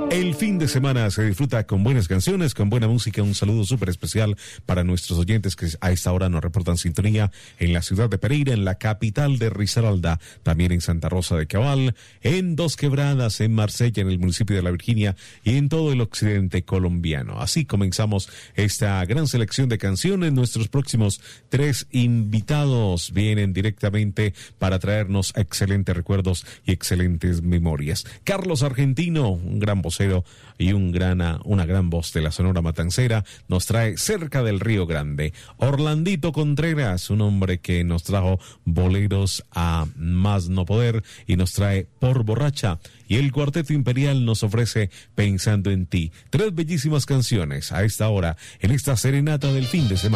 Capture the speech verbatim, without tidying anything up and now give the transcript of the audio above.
El fin de semana se disfruta con buenas canciones, con buena música. Un saludo súper especial para nuestros oyentes que a esta hora nos reportan sintonía en la ciudad de Pereira, en la capital de Risaralda, también en Santa Rosa de Cabal, en Dos Quebradas, en Marsella, en el municipio de La Virginia y en todo el occidente colombiano. Así comenzamos esta gran selección de canciones. Nuestros próximos tres invitados vienen directamente para traernos excelentes recuerdos y excelentes memorias. Carlos Argentino, un gran vocero y un gran, una gran voz de la Sonora Matancera, nos trae Cerca del Río Grande. Orlandito Contreras, un hombre que nos trajo boleros a más no poder y nos trae Por Borracha. Y el Cuarteto Imperial nos ofrece Pensando en Ti. Tres bellísimas canciones a esta hora, en esta serenata del fin de semana.